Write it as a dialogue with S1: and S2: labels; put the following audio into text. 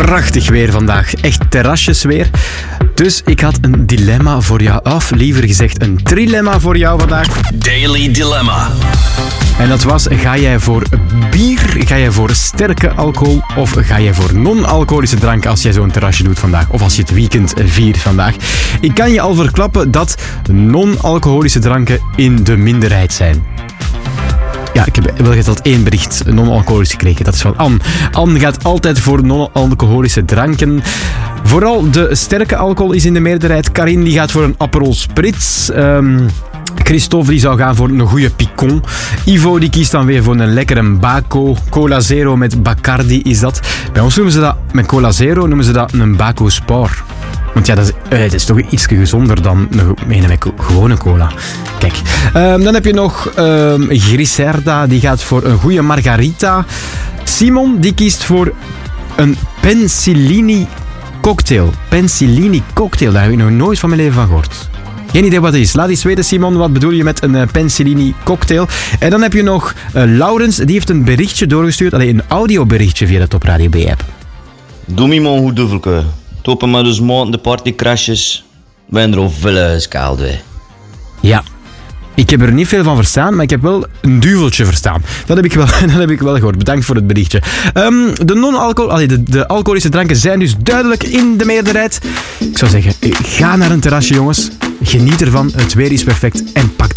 S1: prachtig weer vandaag. Echt terrasjesweer. Dus ik had een dilemma voor jou. Of liever gezegd een trilemma voor jou vandaag.
S2: Daily Dilemma.
S1: En dat was, ga jij voor bier, ga jij voor sterke alcohol of ga jij voor non-alcoholische drank als jij zo'n terrasje doet vandaag? Of als je het weekend viert vandaag. Ik kan je al verklappen dat non-alcoholische dranken in de minderheid zijn. Ja, ik heb wel geteld 1 bericht non-alcoholisch gekregen. Dat is van Anne. Anne gaat altijd voor non-alcoholische dranken. Vooral de sterke alcohol is in de meerderheid. Karin die gaat voor een Aperol Spritz. Christophe die zou gaan voor een goede Picon. Ivo die kiest dan weer voor een lekkere Baco. Cola Zero met Bacardi is dat. Bij ons noemen ze dat, met Cola Zero noemen ze dat een Baco Sport. Want ja, dat is toch iets gezonder dan met gewone cola. Kijk. Dan heb je nog Griselda, die gaat voor een goede Margarita. Simon, die kiest voor een Penicillini cocktail. Penicillini cocktail, daar heb ik nog nooit van mijn leven van gehoord. Geen idee wat het is. Laat eens weten, Simon, wat bedoel je met een Penicillini cocktail? En dan heb je nog Laurens, die heeft een berichtje doorgestuurd. Een audioberichtje via de Top Radio B-app.
S3: Doe me man goed duvelke. Toppen maar dus maanden de partycrashes. Ben er al veel geskaald, hè.
S1: Ja. Ik heb er niet veel van verstaan, maar ik heb wel een duveltje verstaan. Dat heb ik wel gehoord. Bedankt voor het berichtje. De alcoholische dranken zijn dus duidelijk in de meerderheid. Ik zou zeggen, ga naar een terrasje, jongens. Geniet ervan. Het weer is perfect. En pak